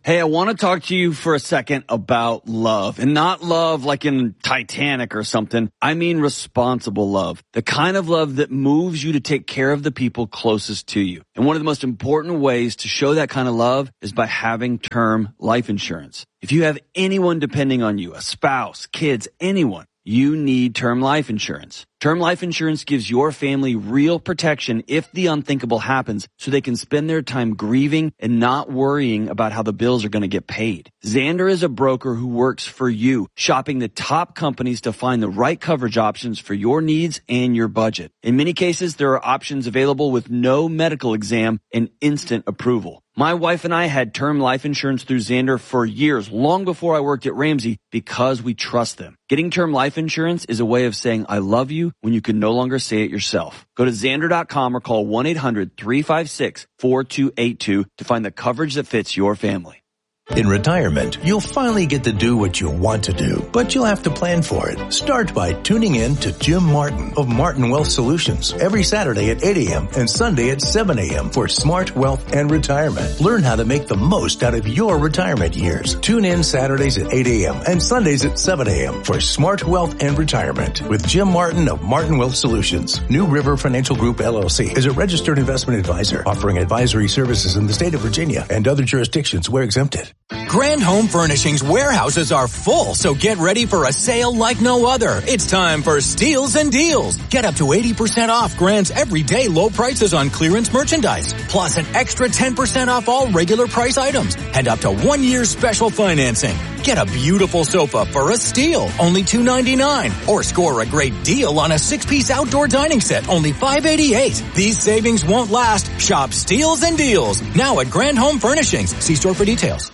Hey, I want to talk to you for a second about love, and not love like in Titanic or something. I mean responsible love, the kind of love that moves you to take care of the people closest to you. And one of the most important ways to show that kind of love is by having term life insurance. If you have anyone depending on you, a spouse, kids, anyone, you need term life insurance. Term life insurance gives your family real protection if the unthinkable happens, so they can spend their time grieving and not worrying about how the bills are going to get paid. Xander is a broker who works for you, shopping the top companies to find the right coverage options for your needs and your budget. In many cases, there are options available with no medical exam and instant approval. My wife and I had term life insurance through Xander for years, long before I worked at Ramsey, because we trust them. Getting term life insurance is a way of saying I love you when you can no longer say it yourself. Go to Xander.com or call 1-800-356-4282 to find the coverage that fits your family. In retirement, you'll finally get to do what you want to do, but you'll have to plan for it. Start by tuning in to Jim Martin of Martin Wealth Solutions every Saturday at 8 a.m. and Sunday at 7 a.m. for Smart Wealth and Retirement. Learn how to make the most out of your retirement years. Tune in Saturdays at 8 a.m. and Sundays at 7 a.m. for Smart Wealth and Retirement with Jim Martin of Martin Wealth Solutions. New River Financial Group, LLC is a registered investment advisor offering advisory services in the state of Virginia and other jurisdictions where exempted. Grand Home Furnishings warehouses are full, so get ready for a sale like no other. It's time for Steals and Deals. Get up to 80% off Grand's everyday low prices on clearance merchandise, plus an extra 10% off all regular price items, and up to 1 year special financing. Get a beautiful sofa for a steal, only $299, or score a great deal on a 6-piece outdoor dining set, only $588. These savings won't last. Shop Steals and Deals now at Grand Home Furnishings. See store for details.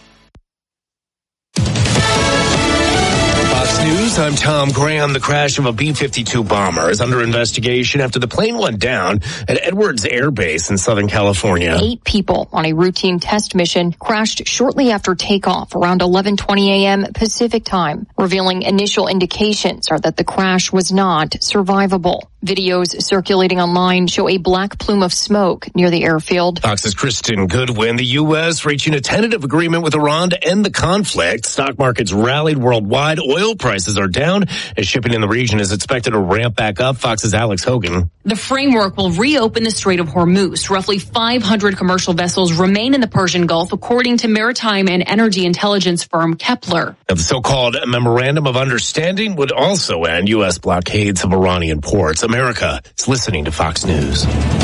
News, I'm Tom Graham. The crash of a B-52 bomber is under investigation after the plane went down at Edwards Air Base in Southern California. 8 people on a routine test mission crashed shortly after takeoff around 11:20 a.m. Pacific time, revealing initial indications are that the crash was not survivable. Videos circulating online show a black plume of smoke near the airfield. Fox's Kristen Goodwin. The U.S. reaching a tentative agreement with Iran to end the conflict. Stock markets rallied worldwide. Oil prices are down as shipping in the region is expected to ramp back up. Fox's Alex Hogan. The framework will reopen the Strait of Hormuz. Roughly 500 commercial vessels remain in the Persian Gulf, according to maritime and energy intelligence firm Kepler. Now, the so-called Memorandum of Understanding would also end U.S. blockades of Iranian ports. America is listening to Fox News.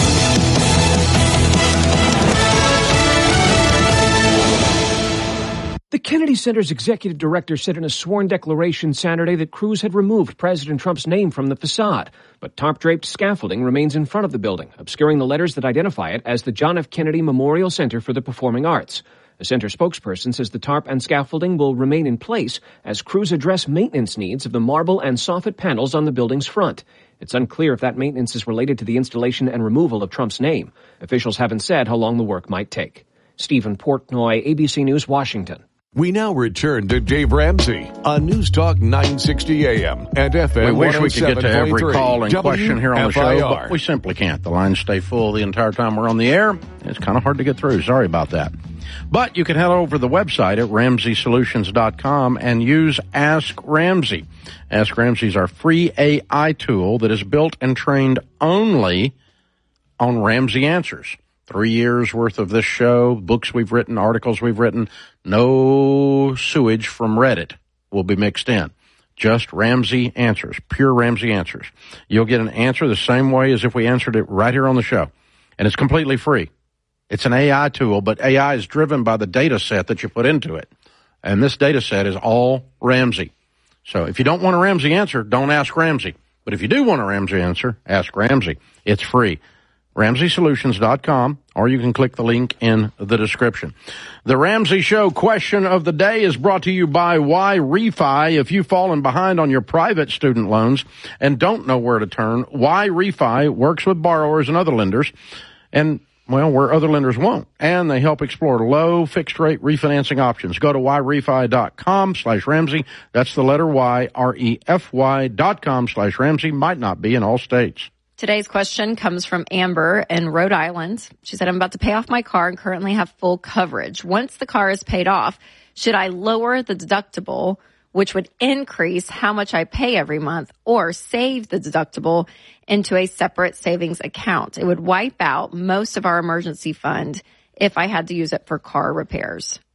The Kennedy Center's executive director said in a sworn declaration Saturday that Cruz had removed President Trump's name from the facade, but tarp-draped scaffolding remains in front of the building, obscuring the letters that identify it as the John F. Kennedy Memorial Center for the Performing Arts. A center spokesperson says the tarp and scaffolding will remain in place as crews address maintenance needs of the marble and soffit panels on the building's front. It's unclear if that maintenance is related to the installation and removal of Trump's name. Officials haven't said how long the work might take. Stephen Portnoy, ABC News, Washington. We now return to Dave Ramsey on News Talk 960 AM and FM. We wish we could get to every call and question here on the show, WFIR. but we simply can't. The lines stay full the entire time we're on the air. It's kind of hard to get through. Sorry about that. But you can head over to the website at RamseySolutions.com and use Ask Ramsey. Ask Ramsey is our free AI tool that is built and trained only on Ramsey Answers. 3 years worth of this show, books we've written, articles we've written, no sewage from Reddit will be mixed in. Just Ramsey Answers, pure Ramsey Answers. You'll get an answer the same way as if we answered it right here on the show. And it's completely free. It's an AI tool, but AI is driven by the data set that you put into it. And this data set is all Ramsey. So if you don't want a Ramsey answer, don't ask Ramsey. But if you do want a Ramsey answer, ask Ramsey. It's free. RamseySolutions.com, or you can click the link in the description. The Ramsey Show question of the day is brought to you by YRefi. If you've fallen behind on your private student loans and don't know where to turn, YRefi works with borrowers and other lenders, and, well, where other lenders won't. And they help explore low fixed-rate refinancing options. Go to YRefi.com/Ramsey. That's the letter Y, REFY.com/Ramsey. Might not be in all states. Today's question comes from Amber in Rhode Island. She said, I'm about to pay off my car and currently have full coverage. Once the car is paid off, should I lower the deductible, which would increase how much I pay every month, or save the deductible into a separate savings account? It would wipe out most of our emergency fund if I had to use it for car repairs.